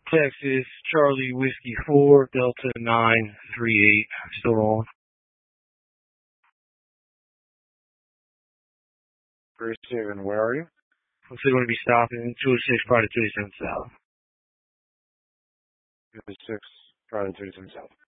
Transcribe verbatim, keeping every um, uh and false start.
Texas, Charlie Whiskey four, Delta nine three eight, still on. Three seven, where are you? Looks like we're going to be stopping two oh six, probably thirty-seven South. two oh six, probably thirty-seven South.